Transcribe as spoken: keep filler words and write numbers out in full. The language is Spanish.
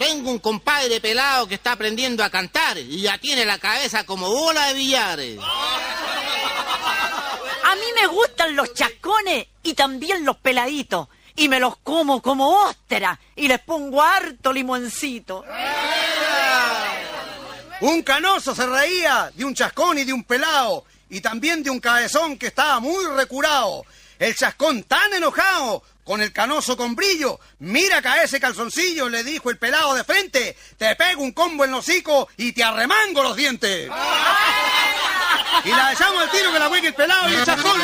tengo un compadre pelado que está aprendiendo a cantar y ya tiene la cabeza como bola de billares. A mí me gustan los chascones y también los peladitos. Y me los como como óstera y les pongo harto limoncito. Un canoso se reía de un chascón y de un pelao, y también de un cabezón que estaba muy recurado. El chascón tan enojado, con el canoso con brillo, mira acá ese calzoncillo, le dijo el pelao de frente, te pego un combo en los hocicos y te arremango los dientes. Y la echamos al tiro que la hueque el pelao y el chascón.